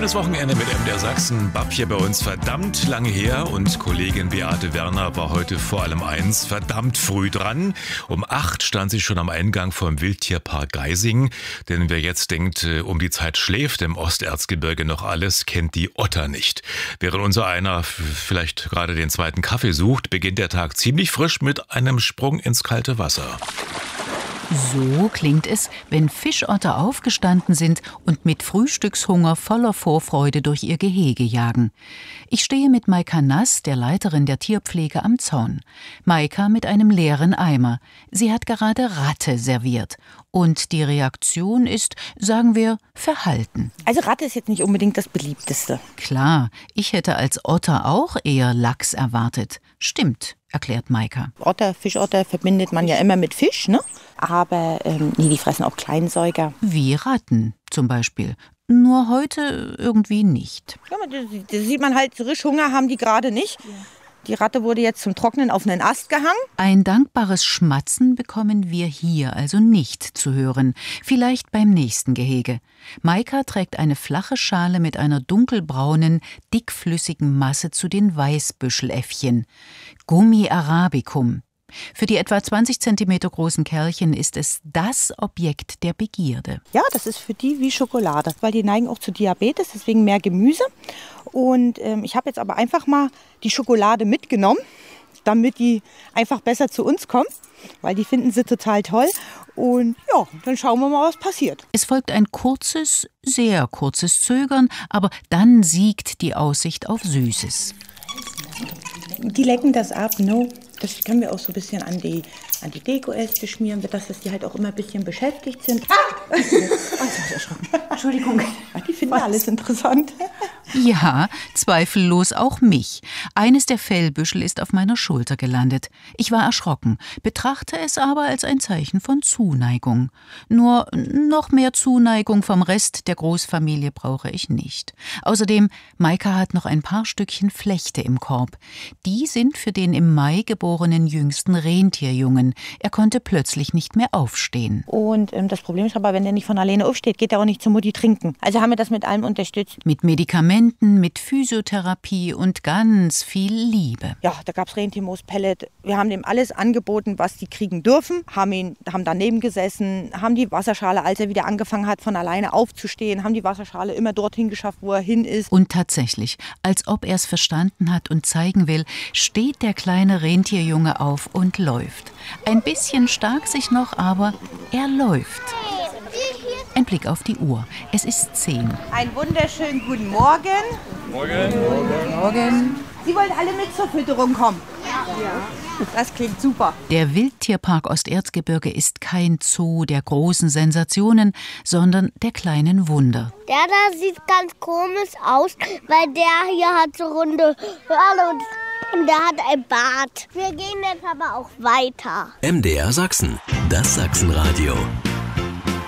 Schönes Wochenende mit MDR Sachsen. Bab hier bei uns verdammt lange her und Kollegin Beate Werner war heute vor allem eins verdammt früh dran. Um 8 stand sie schon am Eingang vom Wildtierpark Geisingen. Denn wer jetzt denkt, um die Zeit schläft im Osterzgebirge noch alles, kennt die Otter nicht. Während unser einer vielleicht gerade den zweiten Kaffee sucht, beginnt der Tag ziemlich frisch mit einem Sprung ins kalte Wasser. So klingt es, wenn Fischotter aufgestanden sind und mit Frühstückshunger voller Vorfreude durch ihr Gehege jagen. Ich stehe mit Maika Nass, der Leiterin der Tierpflege, am Zaun. Maika mit einem leeren Eimer. Sie hat gerade Ratte serviert. Und die Reaktion ist, sagen wir, verhalten. Also Ratte ist jetzt nicht unbedingt das beliebteste. Klar, ich hätte als Otter auch eher Lachs erwartet. Stimmt, erklärt Maika. Fischotter verbindet man ja immer mit Fisch, ne? Aber die fressen auch Kleinsäuger. Wie Ratten zum Beispiel. Nur heute irgendwie nicht. Ja, da sieht man halt, so richtig Hunger haben die gerade nicht. Ja. Die Ratte wurde jetzt zum Trocknen auf einen Ast gehangen. Ein dankbares Schmatzen bekommen wir hier also nicht zu hören. Vielleicht beim nächsten Gehege. Maika trägt eine flache Schale mit einer dunkelbraunen, dickflüssigen Masse zu den Weißbüscheläffchen. Gummi arabicum. Für die etwa 20 cm großen Kerlchen ist es das Objekt der Begierde. Ja, das ist für die wie Schokolade, weil die neigen auch zu Diabetes, deswegen mehr Gemüse. Und ich habe jetzt aber einfach mal die Schokolade mitgenommen, damit die einfach besser zu uns kommen, weil die finden sie total toll. Und ja, dann schauen wir mal, was passiert. Es folgt ein kurzes, sehr kurzes Zögern, aber dann siegt die Aussicht auf Süßes. Die lecken das ab, no? Das können wir auch so ein bisschen an die Dekoäste schmieren, dass die halt auch immer ein bisschen beschäftigt sind. Ah! Entschuldigung. Die finden alles interessant. Ja, zweifellos auch mich. Eines der Fellbüschel ist auf meiner Schulter gelandet. Ich war erschrocken, betrachte es aber als ein Zeichen von Zuneigung. Nur noch mehr Zuneigung vom Rest der Großfamilie brauche ich nicht. Außerdem, Maika hat noch ein paar Stückchen Flechte im Korb. Die sind für den im Mai geborenen jüngsten Rentierjungen. Er konnte plötzlich nicht mehr aufstehen. Und das Problem ist aber, wenn der nicht von alleine aufsteht, geht er auch nicht zur Mutti trinken. Also haben wir das mit allem unterstützt. Mit Medikamenten, mit Physiotherapie und ganz viel Liebe. Ja, da gab es Rentiermoos-Pellet. Wir haben dem alles angeboten, was die kriegen dürfen. Haben daneben gesessen, haben die Wasserschale, als er wieder angefangen hat, von alleine aufzustehen, haben die Wasserschale immer dorthin geschafft, wo er hin ist. Und tatsächlich, als ob er es verstanden hat und zeigen will, steht der kleine Rentierjunge auf und läuft. Ein bisschen stark sich noch, aber er läuft. Ein Blick auf die Uhr. Es ist 10. Einen wunderschönen guten Morgen. Morgen. Sie wollen alle mit zur Fütterung kommen? Ja. Das klingt super. Der Wildtierpark Osterzgebirge ist kein Zoo der großen Sensationen, sondern der kleinen Wunder. Der da sieht ganz komisch aus, weil der hier hat so runde Hörner und der hat ein Bart. Wir gehen jetzt aber auch weiter. MDR Sachsen, das Sachsenradio.